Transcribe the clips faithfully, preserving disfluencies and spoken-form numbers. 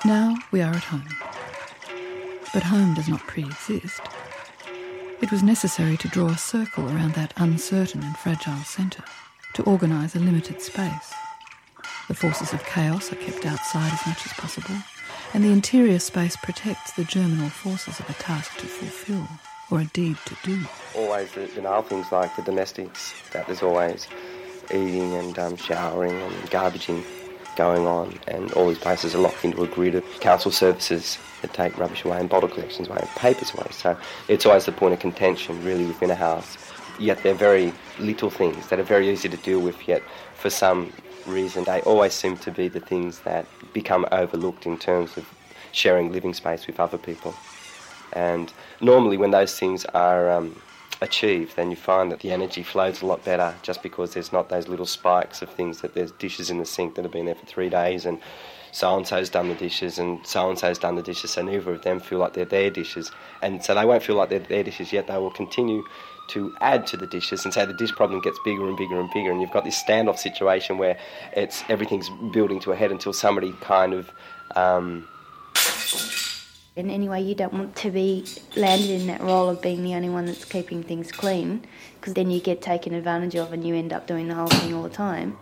Now we are at home. But home does not pre-exist. It was necessary to draw a circle around that uncertain and fragile centre, to organise a limited space. The forces of chaos are kept outside as much as possible, and the interior space protects the germinal forces of a task to fulfil, or a deed to do. Always the banal things like the domestics, that there's always eating and um, showering and garbaging going on, and all these places are locked into a grid of council services that take rubbish away and bottle collections away and papers away. So it's always the point of contention really within a house. Yet they're very little things that are very easy to deal with, yet for some reason they always seem to be the things that become overlooked in terms of sharing living space with other people. And normally when those things are um, achieved, then you find that the energy flows a lot better, just because there's not those little spikes of things that there's dishes in the sink that have been there for three days and so-and-so's done the dishes and so-and-so's done the dishes, so neither of them feel like they're their dishes. And so they won't feel like they're their dishes, yet they will continue to add to the dishes, and so the dish problem gets bigger and bigger and bigger, and you've got this standoff situation where it's everything's building to a head until somebody kind of... Um, And anyway, you don't want to be landed in that role of being the only one that's keeping things clean, because then you get taken advantage of and you end up doing the whole thing all the time.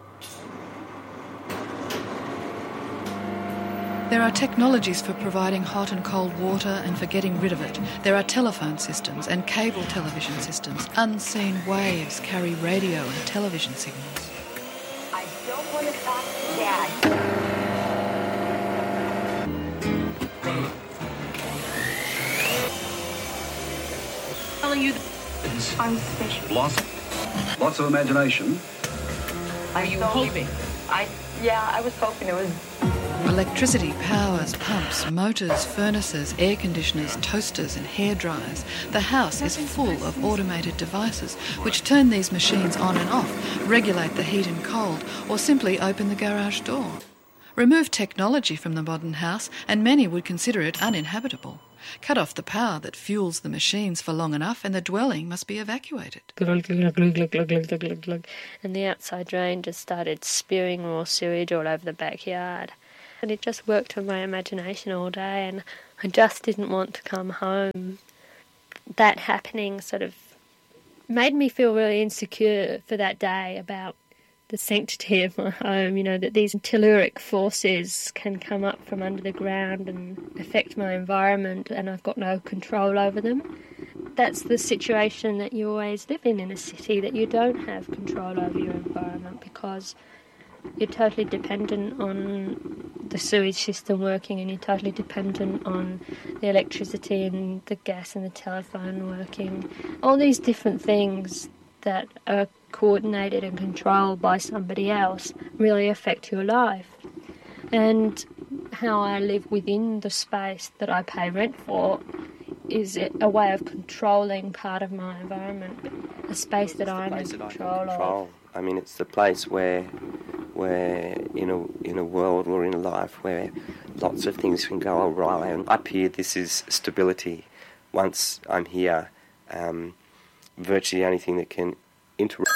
There are technologies for providing hot and cold water and for getting rid of it. There are telephone systems and cable television systems. Unseen waves carry radio and television signals. I don't want to talk to Dad. Telling you I'm special. lots, lots of imagination. Are you hoping? I yeah, I was hoping it was. Electricity powers pumps, motors, furnaces, air conditioners, toasters and hair dryers. The house is full of automated devices which turn these machines on and off, regulate the heat and cold, or simply open the garage door. Remove technology from the modern house and many would consider it uninhabitable. Cut off the power that fuels the machines for long enough and the dwelling must be evacuated. And the outside drain just started spewing raw sewage all over the backyard. And it just worked on my imagination all day, and I just didn't want to come home. That happening sort of made me feel really insecure for that day about the sanctity of my home, you know, that these telluric forces can come up from under the ground and affect my environment and I've got no control over them. That's the situation that you always live in in a city, that you don't have control over your environment because you're totally dependent on the sewage system working and you're totally dependent on the electricity and the gas and the telephone working. All these different things that are coordinated and controlled by somebody else really affect your life. And how I live within the space that I pay rent for is a way of controlling part of my environment, a space that I'm in control of. I mean, it's the place where, where in a in a world or in a life where lots of things can go awry. And up here, this is stability. Once I'm here, um, virtually anything that can interrupt.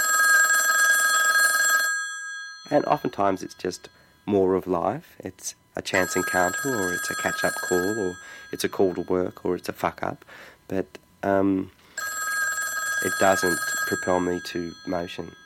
And oftentimes it's just more of life. It's a chance encounter, or it's a catch-up call, or it's a call to work, or it's a fuck-up. But um, it doesn't propel me to motion.